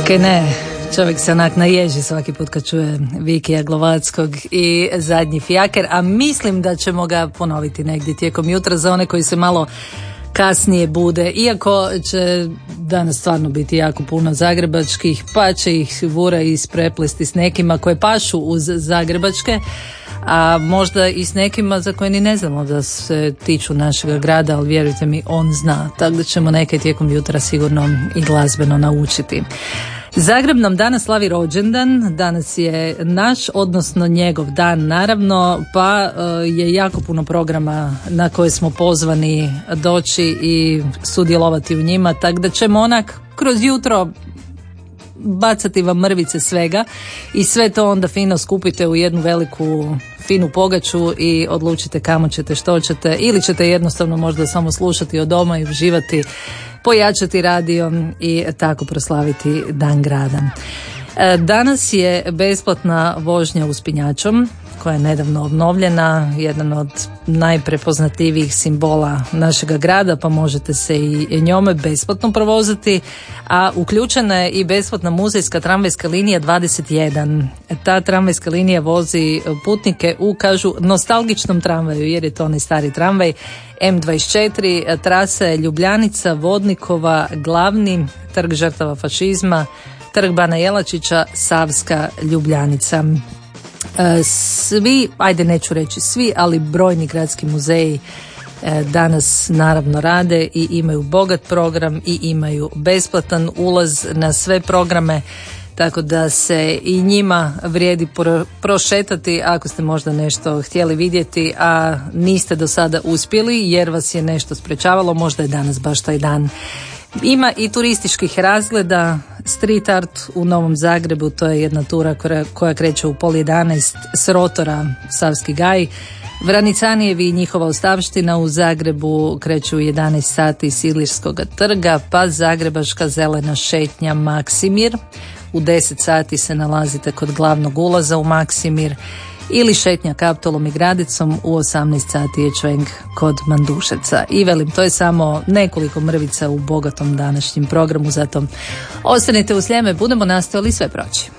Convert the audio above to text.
Kaj ne, čovjek se onak naježi svaki put kad čuje Vikija Glovackog i Zadnji fijaker, a mislim da ćemo ga ponoviti negdje tijekom jutra za one koji se malo kasnije bude, iako će danas stvarno biti jako puno zagrebačkih, pa će ih Vura ispreplesti s nekima koje pašu uz zagrebačke, a možda i s nekima za koje ni ne znamo da se tiču našega grada, ali vjerujte mi, on zna, tako da ćemo neke tijekom jutra sigurno i glazbeno naučiti. Zagreb nam danas slavi rođendan, danas je naš, odnosno njegov dan naravno, pa je jako puno programa na koje smo pozvani doći i sudjelovati u njima, tako da ćemo onak kroz jutro bacati vam mrvice svega i sve to onda fino skupite u jednu veliku finu pogaču i odlučite kamo ćete, što ćete, ili ćete jednostavno možda samo slušati od doma i uživati, pojačati radio i tako proslaviti Dan grada. Danas je besplatna vožnja uspinjačom koja je nedavno obnovljena, jedan od najprepoznatljivijih simbola našega grada, pa možete se i njome besplatno provozati, a uključena je i besplatna muzejska tramvajska linija 21. Ta tramvajska linija vozi putnike u, kažu, nostalgičnom tramvaju, jer je to onaj stari tramvaj M24, trasa je Ljubljanica, Vodnikova, Glavni, Trg žrtava fašizma, Trg Bana Jelačića, Savska Ljubljanica. Svi, ajde neću reći svi, ali brojni gradski muzeji danas naravno rade i imaju bogat program i imaju besplatan ulaz na sve programe, tako da se i njima vrijedi prošetati ako ste možda nešto htjeli vidjeti, a niste do sada uspjeli jer vas je nešto sprečavalo, možda je danas baš taj dan. Ima i turističkih razgleda, street art u Novom Zagrebu, to je jedna tura koja kreće u 10:30 s rotora Savski gaj. Vranicanijevi i njihova ostavština u Zagrebu kreću u 11 sati s Ilirskoga trga, pa Zagrebačka zelena šetnja Maksimir. U 10 sati se nalazite kod glavnog ulaza u Maksimir, ili šetnja Kaptolom i Gradicom u 18 sati je čvenk kod Mandušeca. I velim, to je samo nekoliko mrvica u bogatom današnjem programu, zato ostanite u Sljeme, budemo nastojali sve proći.